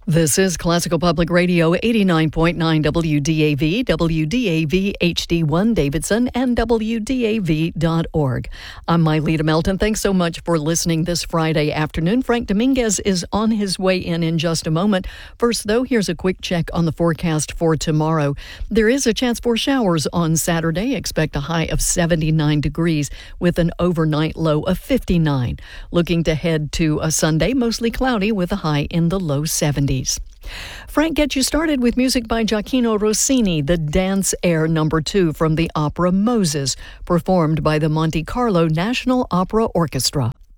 This is Classical Public Radio, 89.9 WDAV, WDAV HD1 Davidson, and WDAV.org. I'm Myleta Melton. Thanks so much for listening this Friday afternoon. Frank Dominguez is on his way in just a moment. First, though, here's a quick check on the forecast for tomorrow. There is a chance for showers on Saturday. Expect a high of 79 degrees with an overnight low of 59. Looking to head to a Sunday, mostly cloudy with a high in the low 70s. Frank gets you started with music by Gioachino Rossini, the Dance Air No. 2 from the opera Moses, performed by the Monte Carlo National Opera Orchestra.